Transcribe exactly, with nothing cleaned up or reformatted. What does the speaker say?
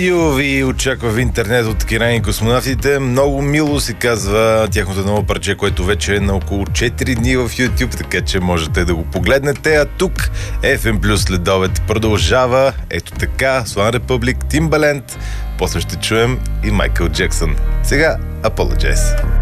Видео ви очаква в интернет от Киран и космонавтите. Много мило се казва тяхното ново парче, което вече е на около четири дни в YouTube, така че можете да го погледнете. А тук еф ем Плюс следобед продължава. Ето така, One Republic, Timbaland. После ще чуем и Майкъл Джексън. Сега Apologize.